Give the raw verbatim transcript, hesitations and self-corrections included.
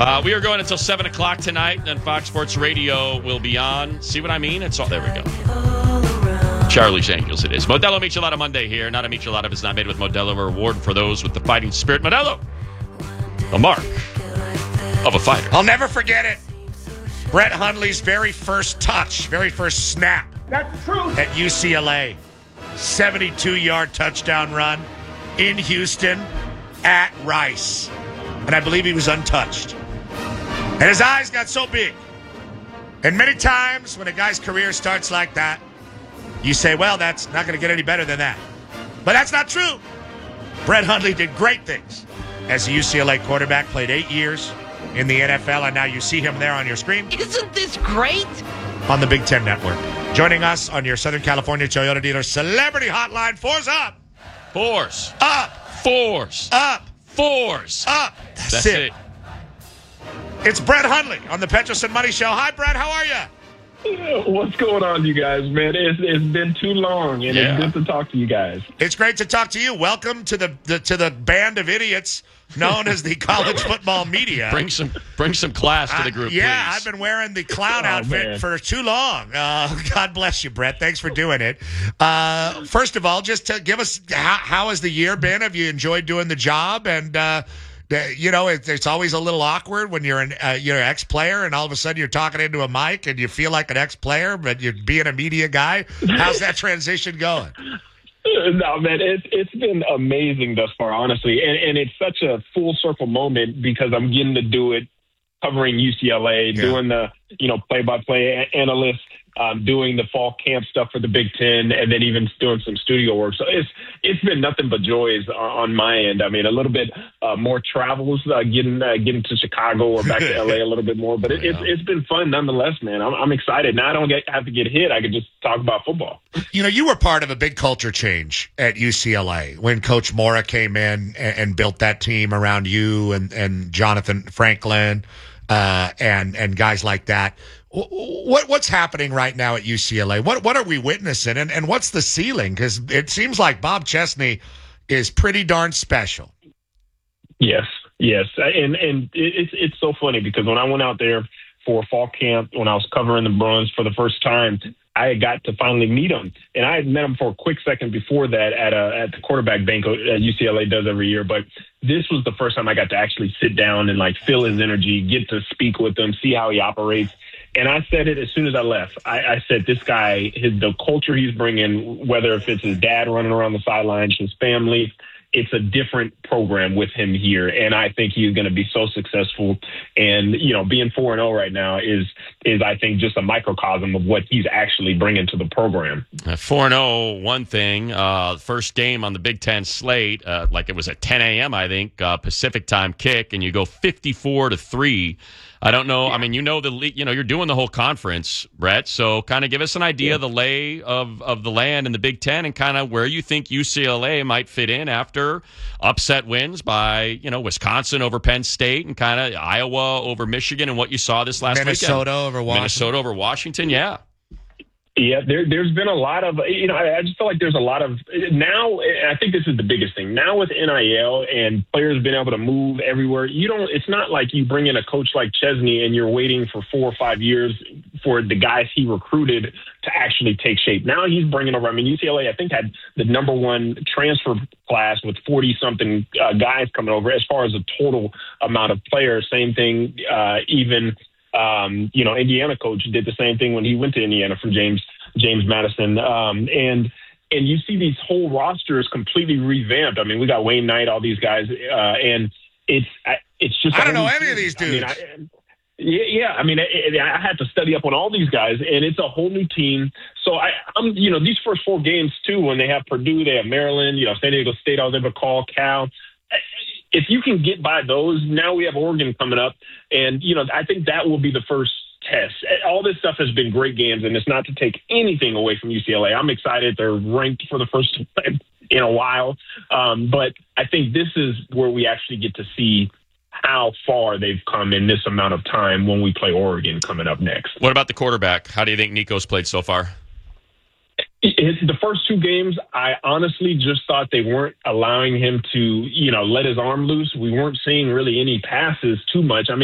Uh, we are going until seven o'clock tonight, and Fox Sports Radio will be on. See what I mean? It's all, there we go. Charlie's Angels it is. Modelo Michelada Monday here. Not a Michelada if it's not made with Modelo. A reward for those with the fighting spirit. Modelo, the mark of a fighter. I'll never forget it. Brett Hundley's very first touch, very first snap. That's true. At U C L A. seventy-two-yard touchdown run in Houston at Rice. And I believe he was untouched. And his eyes got so big. And many times when a guy's career starts like that, you say, well, that's not going to get any better than that. But that's not true. Brett Hundley did great things as a U C L A quarterback, played eight years in the N F L, and now you see him there on your screen. Isn't this great? On the Big Ten Network. Joining us on your Southern California Toyota dealer Celebrity Hotline. Fours up. Fours. Up. Fours. Up. Fours. Up. That's, That's it. it. It's Brett Hundley on the Petros and Money Show. Hi, Brett. How are you? What's going on, you guys, man? It's, it's been too long, and Yeah. it's good to talk to you guys. It's great to talk to you. Welcome to the, the to the band of idiots known as the college football media. Bring some bring some class to the group, Uh, yeah, please. I've been wearing the clown Oh, outfit man. for too long. Uh, God bless you, Brett. Thanks for doing it. Uh, first of all, just to give us how, how has the year been? Have you enjoyed doing the job? And uh, the, you know, it, it's always a little awkward when you're an uh, you're an ex-player and all of a sudden you're talking into a mic and you feel like an ex-player, but you're being a media guy. How's that transition going? No, man, it's it's been amazing thus far, honestly, and and it's such a full circle moment because I'm getting to do it, covering U C L A, Yeah. doing the you know play by play analyst, um, doing the fall camp stuff for the Big Ten, and then even doing some studio work. So it's it's been nothing but joys on, on my end. I mean, a little bit uh, more travels, uh, getting uh, getting to Chicago or back to L A a little bit more, but it, it's it's been fun nonetheless, man. I'm, I'm excited. Now I don't get have to get hit. I can just talk about football. You know, you were part of a big culture change at U C L A when Coach Mora came in and, and built that team around you and, and Jonathan Franklin uh, and and guys like that. What what's happening right now at U C L A? What what are we witnessing, and, and what's the ceiling? Because it seems like Bob Chesney is pretty darn special. Yes, yes, and and it's it's so funny because when I went out there for fall camp, when I was covering the Bruins for the first time, I got to finally meet him, and I had met him for a quick second before that at a at the quarterback banquet that U C L A does every year. But this was the first time I got to actually sit down and like feel his energy, get to speak with him, see how he operates. And I said it as soon as I left. I, I said, this guy, his the culture he's bringing, whether if it's his dad running around the sidelines, his family, it's a different program with him here. And I think he's going to be so successful. And, you know, being four and oh right now is, is I think, just a microcosm of what he's actually bringing to the program. four and oh, one thing. Uh, first game on the Big Ten slate, uh, like it was at ten a.m., I think, uh, Pacific time kick, and you go fifty-four to three. I don't know. Yeah. I mean, you know, the you know, you're doing the whole conference, Brett. So kind of give us an idea yeah. of the lay of, of the land in the Big Ten and kind of where you think U C L A might fit in after upset wins by, you know, Wisconsin over Penn State and kind of Iowa over Michigan and what you saw this last Minnesota weekend. over Washington. Minnesota over Washington, yeah. Yeah, there, there's been a lot of, you know, I, I just feel like there's a lot of, now, and I think this is the biggest thing, now with N I L and players being able to move everywhere, you don't, it's not like you bring in a coach like Chesney and you're waiting for four or five years for the guys he recruited to actually take shape. Now he's bringing over, I mean, U C L A, I think, had the number one transfer class with forty-something uh, guys coming over as far as the total amount of players. Same thing, uh, even Um, you know, Indiana coach did the same thing when he went to Indiana from James James Madison. Um, and and you see these whole rosters completely revamped. I mean, we got Wayne Knight, all these guys, uh, and it's it's just I don't know any of these dudes. I mean, I, yeah, yeah. I mean, I, I had to study up on all these guys, and it's a whole new team. So I, I'm, you know, these first four games too, when they have Purdue, they have Maryland, you know, San Diego State, I was able to call Cal. If you can get by those, now we have Oregon coming up. And, you know, I think that will be the first test. All this stuff has been great games, and it's not to take anything away from U C L A. I'm excited. They're ranked for the first time in a while. Um, but I think this is where we actually get to see how far they've come in this amount of time when we play Oregon coming up next. What about the quarterback? How do you think Nico's played so far? It's the first two games, I honestly just thought they weren't allowing him to, you know, let his arm loose. We weren't seeing really any passes too much. I mean,